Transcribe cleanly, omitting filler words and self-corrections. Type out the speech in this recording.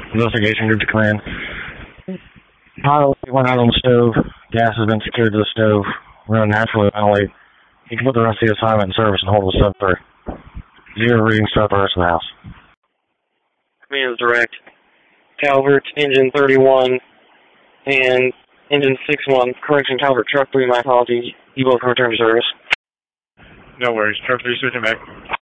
Investigation group to come in. Pilot went out on the stove. Gas has been secured to the stove. We're going to naturally ventilate. You can put the rest of the assignment in service and hold the stuff through. 0 readings throughout the rest of the house. Command direct. Calvert, engine 31, and engine 61. Correction, Calvert, truck 3, my apologies. You both can return to service. No worries. Truck 3 switching back.